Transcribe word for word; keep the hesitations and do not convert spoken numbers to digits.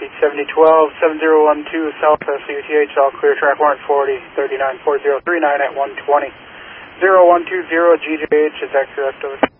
Beach seventy twelve, seven zero one two South S U T H, all clear, track warrant forty, thirty-nine four zero three nine at one twenty. zero one two zero G J H, is that correct? Over.